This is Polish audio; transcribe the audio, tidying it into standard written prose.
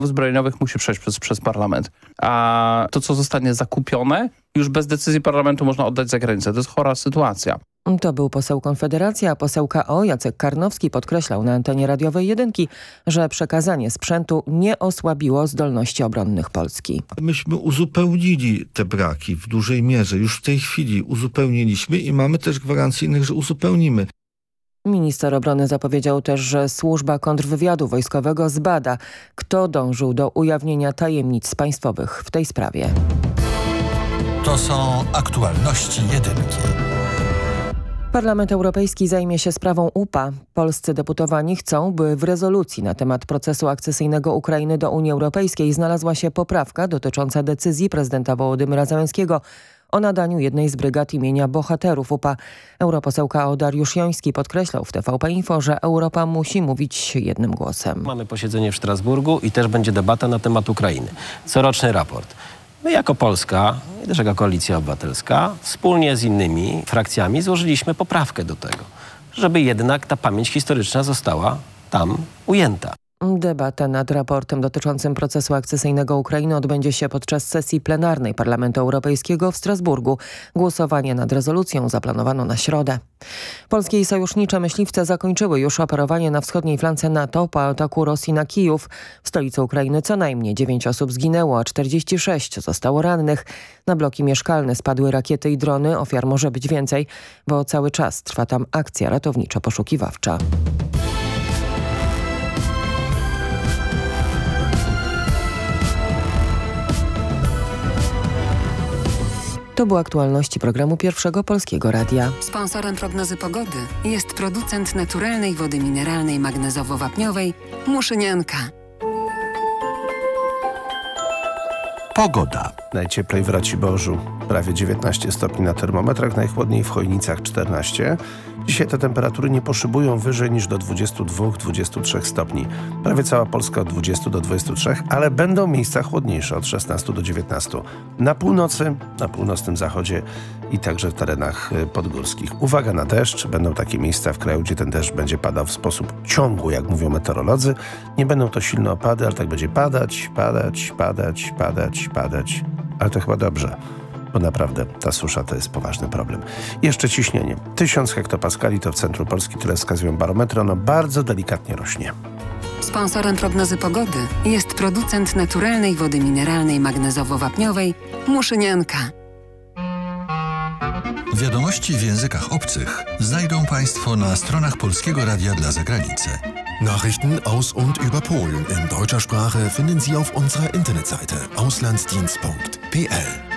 zbrojeniowych musi przejść przez parlament. A to, co zostanie zakupione, już bez decyzji parlamentu można oddać za granicę. To jest chora sytuacja. To był poseł Konfederacji, a poseł KO Jacek Karnowski podkreślał na antenie radiowej Jedynki, że przekazanie sprzętu nie osłabiło zdolności obronnych Polski. Myśmy uzupełnili te braki w dużej mierze. Już w tej chwili uzupełniliśmy i mamy też gwarancje, że uzupełnimy. Minister obrony zapowiedział też, że służba kontrwywiadu wojskowego zbada, kto dążył do ujawnienia tajemnic państwowych w tej sprawie. To są aktualności Jedynki. Parlament Europejski zajmie się sprawą UPA. Polscy deputowani chcą, by w rezolucji na temat procesu akcesyjnego Ukrainy do Unii Europejskiej znalazła się poprawka dotycząca decyzji prezydenta Wołodymyra Zełenskiego o nadaniu jednej z brygad imienia bohaterów UPA. Europoseł KO Dariusz Joński podkreślał w TVP Info, że Europa musi mówić jednym głosem. Mamy posiedzenie w Strasburgu i też będzie debata na temat Ukrainy. Coroczny raport. My jako Polska, i też jako Koalicja Obywatelska, wspólnie z innymi frakcjami złożyliśmy poprawkę do tego, żeby jednak ta pamięć historyczna została tam ujęta. Debata nad raportem dotyczącym procesu akcesyjnego Ukrainy odbędzie się podczas sesji plenarnej Parlamentu Europejskiego w Strasburgu. Głosowanie nad rezolucją zaplanowano na środę. Polskie i sojusznicze myśliwce zakończyły już operowanie na wschodniej flance NATO po ataku Rosji na Kijów. W stolicy Ukrainy co najmniej 9 osób zginęło, a 46 zostało rannych. Na bloki mieszkalne spadły rakiety i drony. Ofiar może być więcej, bo cały czas trwa tam akcja ratowniczo-poszukiwawcza. To były aktualności programu Pierwszego Polskiego Radia. Sponsorem prognozy pogody jest producent naturalnej wody mineralnej magnezowo-wapniowej Muszynianka. Pogoda. Najcieplej w Raciborzu, prawie 19 stopni na termometrach, najchłodniej w Chojnicach 14. Dzisiaj te temperatury nie poszybują wyżej niż do 22-23 stopni. Prawie cała Polska od 20 do 23, ale będą miejsca chłodniejsze od 16 do 19. Na północy, na północnym zachodzie i także w terenach podgórskich. Uwaga na deszcz. Będą takie miejsca w kraju, gdzie ten deszcz będzie padał w sposób ciągły, jak mówią meteorolodzy. Nie będą to silne opady, ale tak będzie padać. Ale to chyba dobrze, bo naprawdę ta susza to jest poważny problem. Jeszcze ciśnienie. 1000 hektopaskali to w centrum Polski, tyle wskazują barometry. Ono bardzo delikatnie rośnie. Sponsorem prognozy pogody jest producent naturalnej wody mineralnej magnezowo-wapniowej Muszynianka. Wiadomości w językach obcych znajdą Państwo na stronach Polskiego Radia dla Zagranicy. Nachrichten aus und über Polen in deutscher Sprache finden Sie auf unserer Internetseite auslandsdienst.pl.